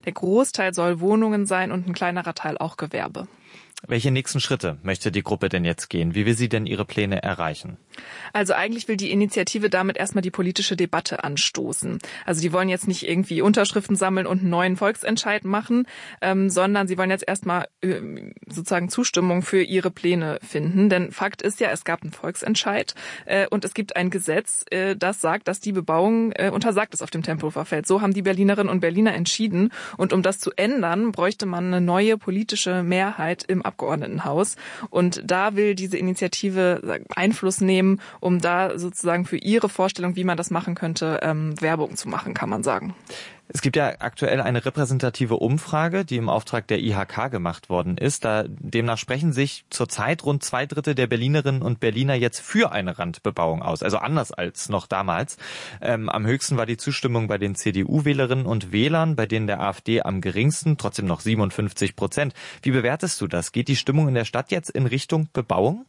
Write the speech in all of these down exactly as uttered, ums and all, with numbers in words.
Der Großteil soll Wohnungen sein und ein kleinerer Teil auch Gewerbe. Welche nächsten Schritte möchte die Gruppe denn jetzt gehen? Wie will sie denn ihre Pläne erreichen? Also eigentlich will die Initiative damit erstmal die politische Debatte anstoßen. Also die wollen jetzt nicht irgendwie Unterschriften sammeln und einen neuen Volksentscheid machen, ähm, sondern sie wollen jetzt erstmal äh, sozusagen Zustimmung für ihre Pläne finden. Denn Fakt ist ja, es gab einen Volksentscheid äh, und es gibt ein Gesetz, äh, das sagt, dass die Bebauung äh, untersagt ist auf dem Tempelhofer Feld. So haben die Berlinerinnen und Berliner entschieden. Und um das zu ändern, bräuchte man eine neue politische Mehrheit im Abgeordnetenhaus. Und da will diese Initiative Einfluss nehmen, um da sozusagen für ihre Vorstellung, wie man das machen könnte, ähm, Werbung zu machen, kann man sagen. Es gibt ja aktuell eine repräsentative Umfrage, die im Auftrag der I H K gemacht worden ist. Da, demnach sprechen sich zurzeit rund zwei Drittel der Berlinerinnen und Berliner jetzt für eine Randbebauung aus. Also anders als noch damals. Ähm, am höchsten war die Zustimmung bei den C D U-Wählerinnen und Wählern, bei denen der AfD am geringsten, trotzdem noch siebenundfünfzig Prozent. Wie bewertest du das? Geht die Stimmung in der Stadt jetzt in Richtung Bebauung?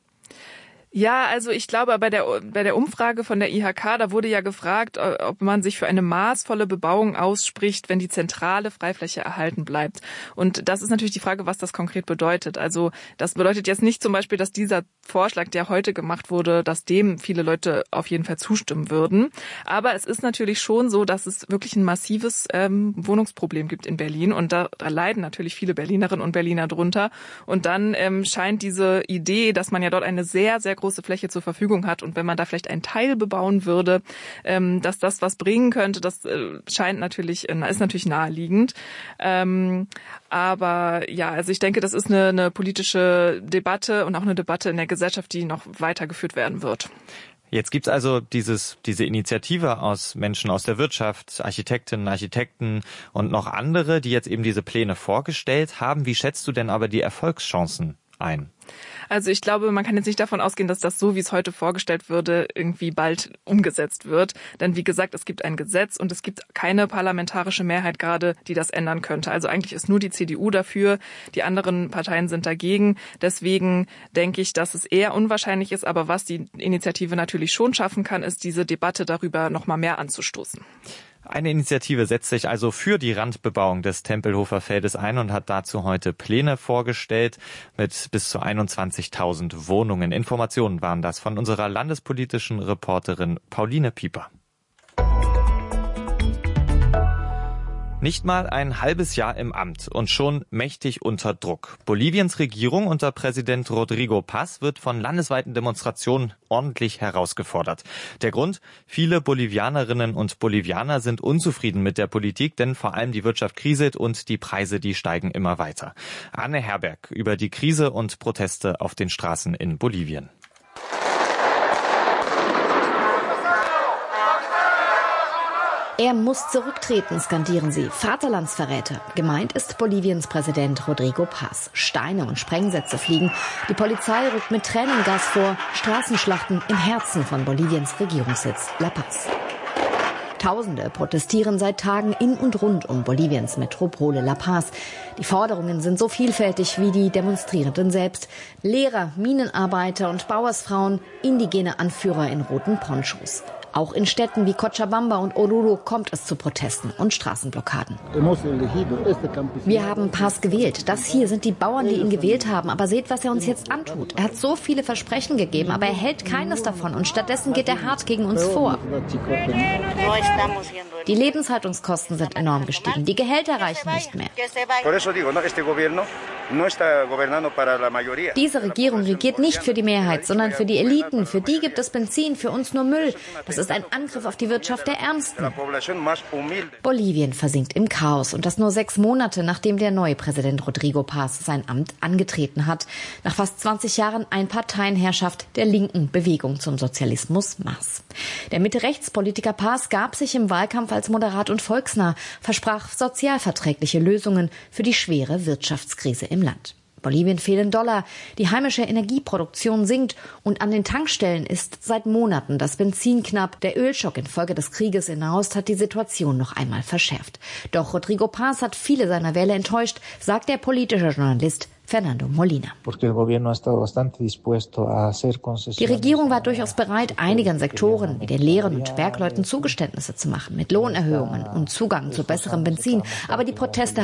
Ja, also ich glaube, bei der bei der Umfrage von der I H K, da wurde ja gefragt, ob man sich für eine maßvolle Bebauung ausspricht, wenn die zentrale Freifläche erhalten bleibt. Und das ist natürlich die Frage, was das konkret bedeutet. Also das bedeutet jetzt nicht zum Beispiel, dass dieser Vorschlag, der heute gemacht wurde, dass dem viele Leute auf jeden Fall zustimmen würden. Aber es ist natürlich schon so, dass es wirklich ein massives ähm, Wohnungsproblem gibt in Berlin. Und da, da leiden natürlich viele Berlinerinnen und Berliner drunter. Und dann ähm, scheint diese Idee, dass man ja dort eine sehr, sehr große Fläche zur Verfügung hat und wenn man da vielleicht einen Teil bebauen würde, ähm, dass das was bringen könnte, das äh, scheint natürlich, äh, ist natürlich naheliegend. Ähm, aber ja, also ich denke, das ist eine, eine politische Debatte und auch eine Debatte in der Gesellschaft, die noch weitergeführt werden wird. Jetzt gibt's also dieses, diese Initiative aus Menschen aus der Wirtschaft, Architektinnen, Architekten und noch andere, die jetzt eben diese Pläne vorgestellt haben. Wie schätzt du denn aber die Erfolgschancen ein? Also ich glaube, man kann jetzt nicht davon ausgehen, dass das so, wie es heute vorgestellt würde, irgendwie bald umgesetzt wird. Denn wie gesagt, es gibt ein Gesetz und es gibt keine parlamentarische Mehrheit gerade, die das ändern könnte. Also eigentlich ist nur die C D U dafür, die anderen Parteien sind dagegen. Deswegen denke ich, dass es eher unwahrscheinlich ist. Aber was die Initiative natürlich schon schaffen kann, ist diese Debatte darüber noch mal mehr anzustoßen. Eine Initiative setzt sich also für die Randbebauung des Tempelhofer Feldes ein und hat dazu heute Pläne vorgestellt mit bis zu einundzwanzigtausend Wohnungen. Informationen waren das von unserer landespolitischen Reporterin Pauline Pieper. Nicht mal ein halbes Jahr im Amt und schon mächtig unter Druck. Boliviens Regierung unter Präsident Rodrigo Paz wird von landesweiten Demonstrationen ordentlich herausgefordert. Der Grund? Viele Bolivianerinnen und Bolivianer sind unzufrieden mit der Politik, denn vor allem die Wirtschaft kriselt und die Preise, die steigen immer weiter. Anne Herberg über die Krise und Proteste auf den Straßen in Bolivien. Er muss zurücktreten, skandieren sie. Vaterlandsverräter. Gemeint ist Boliviens Präsident Rodrigo Paz. Steine und Sprengsätze fliegen. Die Polizei rückt mit Tränengas vor. Straßenschlachten im Herzen von Boliviens Regierungssitz La Paz. Tausende protestieren seit Tagen in und rund um Boliviens Metropole La Paz. Die Forderungen sind so vielfältig wie die Demonstrierenden selbst. Lehrer, Minenarbeiter und Bauersfrauen, indigene Anführer in roten Ponchos. Auch in Städten wie Cochabamba und Oruro kommt es zu Protesten und Straßenblockaden. Wir haben Paz gewählt. Das hier sind die Bauern, die ihn gewählt haben. Aber seht, was er uns jetzt antut. Er hat so viele Versprechen gegeben, aber er hält keines davon. Und stattdessen geht er hart gegen uns vor. Die Lebenshaltungskosten sind enorm gestiegen. Die Gehälter reichen nicht mehr. Diese Regierung regiert nicht für die Mehrheit, sondern für die Eliten. Für die gibt es Benzin, für uns nur Müll. Das ist ein Angriff auf die Wirtschaft der Ärmsten. Bolivien versinkt im Chaos und das nur sechs Monate, nachdem der neue Präsident Rodrigo Paz sein Amt angetreten hat. Nach fast zwanzig Jahren Einparteienherrschaft der linken Bewegung zum Sozialismus M A S. Der Mitte-Rechts-Politiker Paz gab sich im Wahlkampf als moderat und volksnah, versprach sozialverträgliche Lösungen für die schwere Wirtschaftskrise im Land. Bolivien fehlen Dollar, die heimische Energieproduktion sinkt und an den Tankstellen ist seit Monaten das Benzin knapp. Der Ölschock infolge des Krieges in Nahost hat die Situation noch einmal verschärft. Doch Rodrigo Paz hat viele seiner Wähler enttäuscht, sagt der politische Journalist Fernando Molina. Die Regierung war durchaus bereit, einigen Sektoren wie den Lehrern und Bergleuten Zugeständnisse zu machen, mit Lohnerhöhungen und Zugang zu besserem Benzin. Aber die Proteste